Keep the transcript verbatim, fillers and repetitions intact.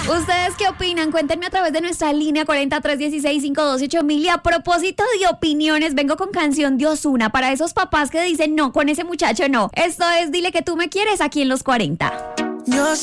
¿Ustedes qué opinan? Cuéntenme a través de nuestra línea cuarenta, trescientos dieciséis, quinientos dieciocho mil. Y a propósito de opiniones, vengo con canción de Ozuna para esos papás que dicen no, con ese muchacho no. Esto es Dile que tú me quieres aquí en Los cuarenta. Yo